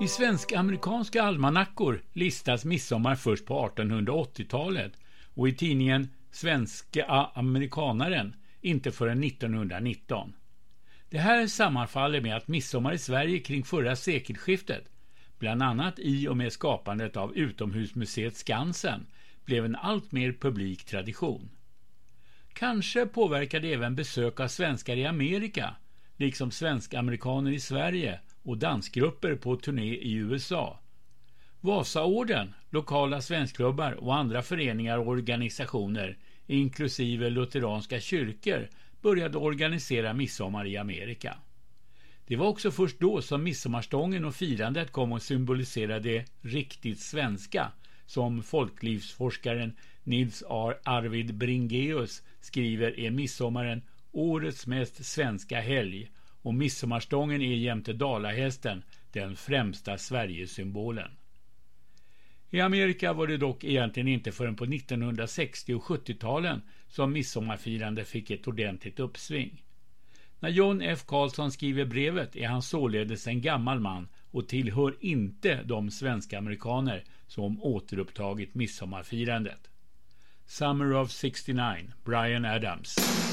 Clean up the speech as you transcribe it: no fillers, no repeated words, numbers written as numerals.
I svensk-amerikanska almanackor listas midsommar först på 1880-talet och i tidningen Svenska Amerikanaren inte förrän 1919. Det här sammanfaller med att midsommar i Sverige kring förra sekelskiftet, bland annat i och med skapandet av utomhusmuseet Skansen, blev en allt mer publik tradition. Kanske påverkade även besök av svenskar i Amerika, liksom svensk-amerikaner i Sverige och dansgrupper på turné i USA. Vasaorden, lokala svenskklubbar och andra föreningar och organisationer, inklusive lutheranska kyrkor, började organisera midsommar i Amerika. Det var också först då som midsommarstången och firandet kom att symbolisera det riktigt svenska, som folklivsforskaren Nils Arvid Bringeus skriver är midsommaren årets mest svenska helg, och midsommarstången är jämte dalahästen den främsta Sverigesymbolen. I Amerika var det dock egentligen inte förrän på 1960- och 70-talen som midsommarfirande fick ett ordentligt uppsving. När John F. Carlson skriver brevet är han således en gammal man och tillhör inte de svenska amerikaner som återupptagit midsommarfirandet. Summer of '69, Bryan Adams.